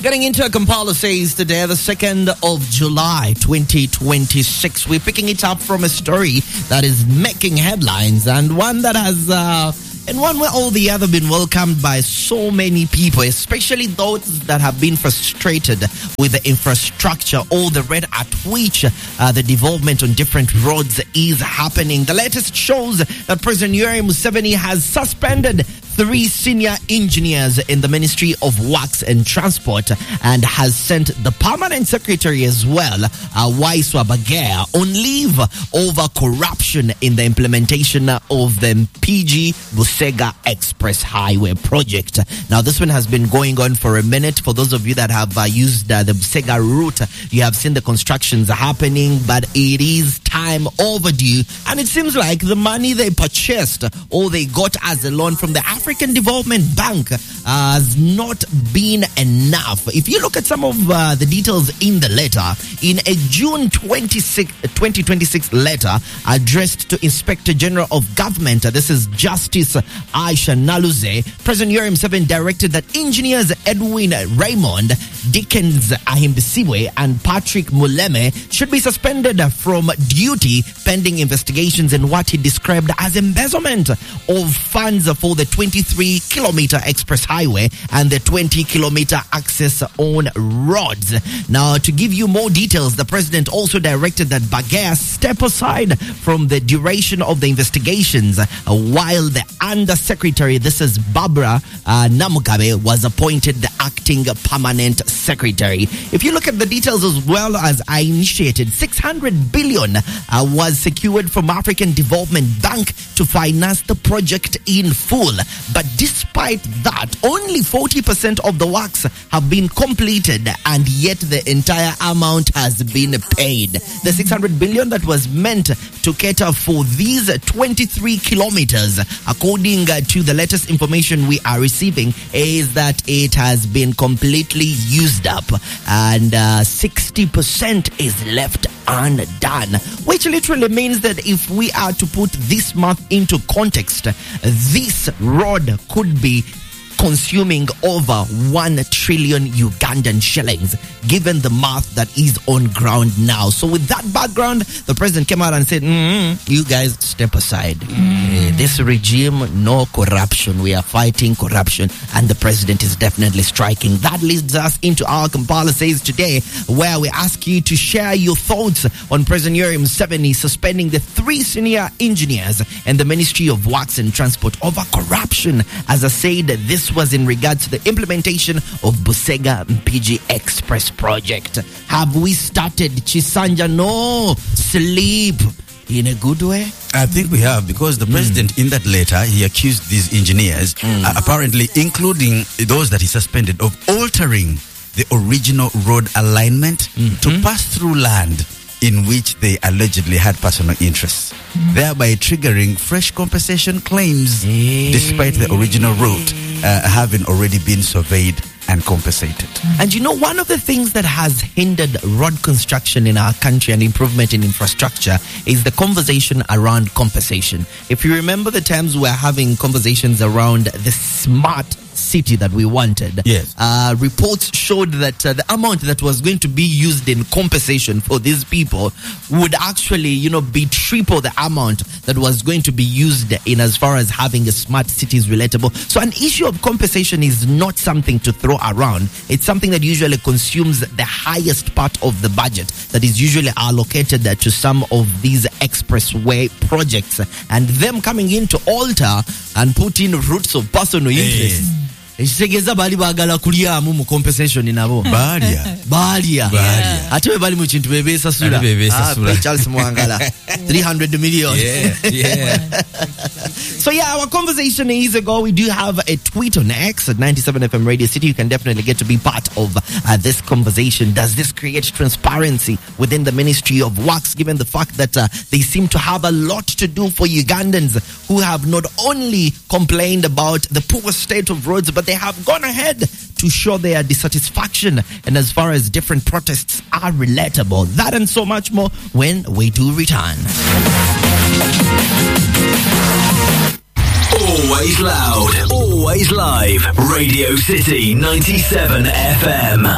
Getting into a Kampala says today, the 2nd of July, 2026. We're picking it up from a story that is making headlines and one that has, in one way or the other, been welcomed by so many people, especially those that have been frustrated with the infrastructure or the rate at which the development on different roads is happening. The latest shows that President Yoweri Museveni has suspended 3 senior engineers in the Ministry of Works and Transport and has sent the permanent secretary as well, Waiswa Bagea, on leave over corruption in the implementation of the PG Busega Express Highway project. Now, this one has been going on for a minute. For those of you that have used the Busega route, you have seen the constructions happening, but it is time overdue. And it seems like the money they purchased or they got as a loan from the African Development Bank has not been enough. If you look at some of the details in the letter, in a June 2026 letter addressed to Inspector General of Government, this is Justice Aisha Naluze, President Yoweri Museveni directed that engineers Edwin Raymond, Dickens Ahimbisiwe and Patrick Muleme should be suspended from duty pending investigations in what he described as embezzlement of funds for the 23-kilometer express highway and the 20-kilometer access on roads. Now, to give you more details, the president also directed that Bagea step aside from the duration of the investigations while the undersecretary, this is Barbara Namugabe, was appointed the acting permanent secretary. If you look at the details as well, as I initiated, 600 billion was secured from African Development Bank to finance the project in full. But despite that, only 40% of the works have been completed, and yet the entire amount has been paid. The 600 billion that was meant to cater for these 23 kilometers, according to the latest information we are receiving, is that it has been completely used up, and 60% is left undone, which literally means that if we are to put this math into context, this road could be consuming over 1 trillion Ugandan shillings, given the math that is on ground now. So with that background, the president came out and said, you guys step aside. This regime, no corruption. We are fighting corruption, and the president is definitely striking. That leads us into our Kampala Says today, where we ask you to share your thoughts on President Yoweri Museveni suspending the 3 senior engineers in the Ministry of Works and Transport over corruption. As I said, this was in regards to the implementation of Busega PG Express project. Have we started, Chisanja? No, sleep in a good way? I think we have, because the president in that letter, he accused these engineers, apparently including those that he suspended, of altering the original road alignment to pass through land in which they allegedly had personal interests, thereby triggering fresh compensation claims despite the original route having already been surveyed and compensated. And you know, one of the things that has hindered road construction in our country and improvement in infrastructure is the conversation around compensation. If you remember the times we're having conversations around the smart city that we wanted, yes, reports showed that the amount that was going to be used in compensation for these people would actually, be triple the amount that was going to be used in as far as having a smart city is relatable. So an issue of compensation is not something to throw around. It's something that usually consumes the highest part of the budget that is usually allocated to some of these expressway projects, and them coming in to alter and put in roots of personal interest. Ekitegeeza bali baagala kulyamu mu compensation nabo baalya ate bwe bali mu kintu bebeesasula Charles Mwangala 300 million. So our conversation is ago. We do have a tweet on X at 97FM Radio City. You can definitely get to be part of this conversation. Does this create transparency within the Ministry of Works, given the fact that they seem to have a lot to do for Ugandans who have not only complained about the poor state of roads, but they have gone ahead to show their dissatisfaction, and as far as different protests are relatable. That and so much more when we do return. Always loud, always live. Radio City 97 FM.